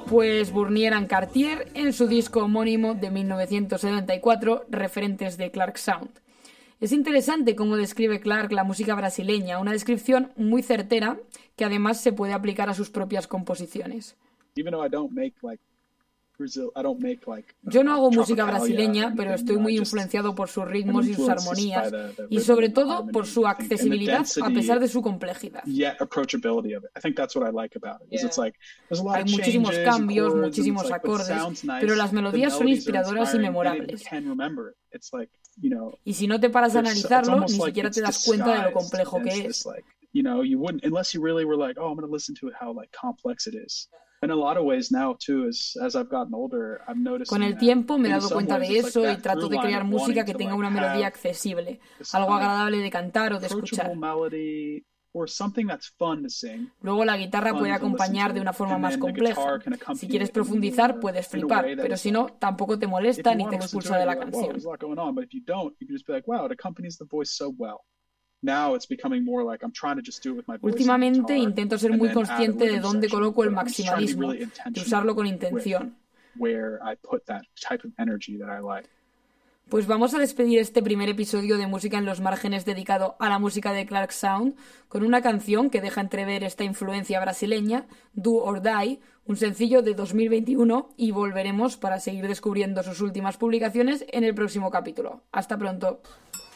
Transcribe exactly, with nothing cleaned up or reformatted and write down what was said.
Pues Burnier and Cartier en su disco homónimo de mil novecientos setenta y cuatro, Referentes de Clark Sound. Es interesante cómo describe Clark la música brasileña, una descripción muy certera que además se puede aplicar a sus propias composiciones. Yo no hago música brasileña, pero estoy muy influenciado por sus ritmos y sus armonías, y sobre todo por su accesibilidad a pesar de su complejidad. Hay muchísimos cambios, muchísimos acordes, pero las melodías son inspiradoras y memorables. Y si no te paras a analizarlo, ni siquiera te das cuenta de lo complejo que es. Con el tiempo me he dado cuenta de eso y trato de crear música que tenga una melodía accesible, algo agradable de cantar o de escuchar. Luego la guitarra puede acompañar de una forma más compleja. Si quieres profundizar, puedes flipar, pero si no, tampoco te molesta ni te expulsa de la canción. Últimamente intento ser muy consciente de dónde coloco el maximalismo, de usarlo con intención. Pues vamos a despedir este primer episodio de Música en los Márgenes dedicado a la música de Clark Sound con una canción que deja entrever esta influencia brasileña, Do or Die, un sencillo de dos mil veintiuno, y volveremos para seguir descubriendo sus últimas publicaciones en el próximo capítulo. Hasta pronto.